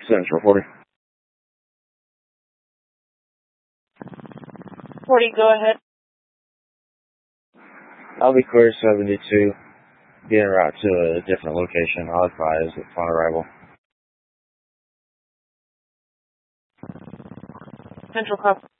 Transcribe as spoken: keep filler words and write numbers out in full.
Central forty. forty, go ahead. I'll be clear seventy-two. Be en route to a different location. I'll advise upon arrival. Central copy.